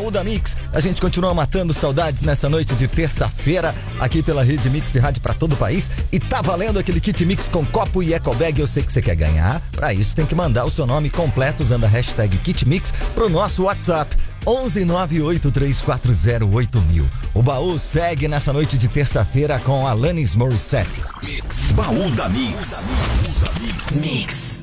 Baú da Mix. A gente continua matando saudades nessa noite de terça-feira, aqui pela Rede Mix de rádio pra todo o país. E tá valendo aquele kit Mix com copo e ecobag. Eu sei que você quer ganhar. Pra isso tem que mandar o seu nome completo usando a hashtag KitMix pro nosso WhatsApp 11983408000. O baú segue nessa noite de terça-feira com Alanis Morissette. Baú da Mix. Mix.